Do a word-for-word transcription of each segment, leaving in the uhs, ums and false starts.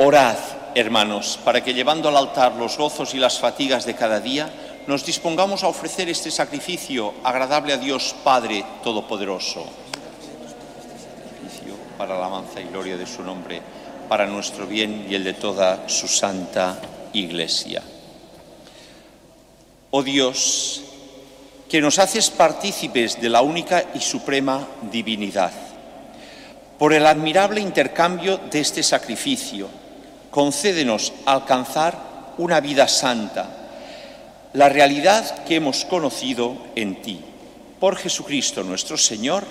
Orad, hermanos, para que llevando al altar los gozos y las fatigas de cada día, nos dispongamos a ofrecer este sacrificio agradable a Dios Padre Todopoderoso, para la alabanza y gloria de su nombre, para nuestro bien y el de toda su santa Iglesia. Oh Dios, que nos haces partícipes de la única y suprema divinidad, por el admirable intercambio de este sacrificio, concédenos alcanzar una vida santa, la realidad que hemos conocido en ti. Por Jesucristo nuestro Señor.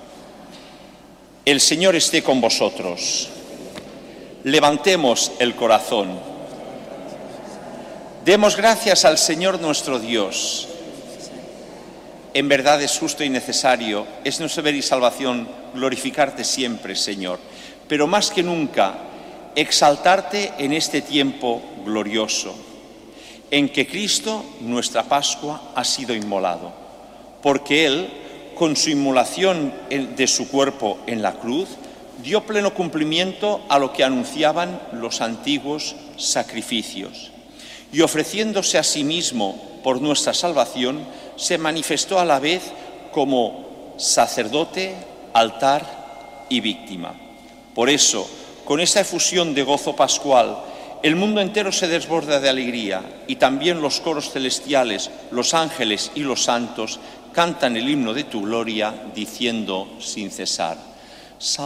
El Señor esté con vosotros. Levantemos el corazón. Demos gracias al Señor nuestro Dios. En verdad es justo y necesario, es nuestro deber y salvación glorificarte siempre, Señor, pero más que nunca exaltarte en este tiempo glorioso, en que Cristo, nuestra Pascua, ha sido inmolado, porque Él, con su inmolación de su cuerpo en la cruz, dio pleno cumplimiento a lo que anunciaban los antiguos sacrificios, y ofreciéndose a sí mismo por nuestra salvación, se manifestó a la vez como sacerdote, altar y víctima. Por eso, con esta efusión de gozo pascual, el mundo entero se desborda de alegría y también los coros celestiales, los ángeles y los santos cantan el himno de tu gloria diciendo sin cesar: